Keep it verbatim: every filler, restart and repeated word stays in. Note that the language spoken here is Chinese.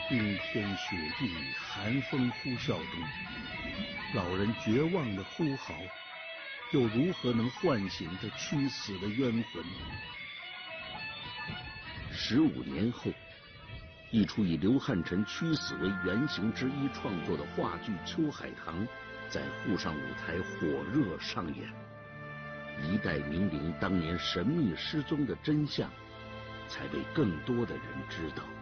冰天雪地、寒风呼啸中，老人绝望的呼嚎，又如何能唤醒这屈死的冤魂？ 十五年后，一出以刘汉臣屈死为原型之一创作的话剧《秋海棠》在沪上舞台火热上演，一代名伶当年神秘失踪的真相才被更多的人知道。